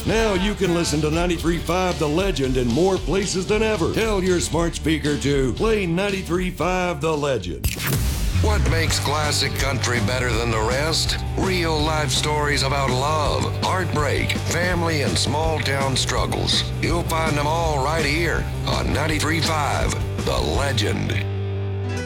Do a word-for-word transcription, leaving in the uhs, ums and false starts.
Now you can listen to ninety-three point five The Legend in more places than ever. Tell your smart speaker to play ninety-three point five The Legend. What makes classic country better than the rest? Real life stories about love, heartbreak, family, and small town struggles. You'll find them all right here on ninety-three point five The Legend.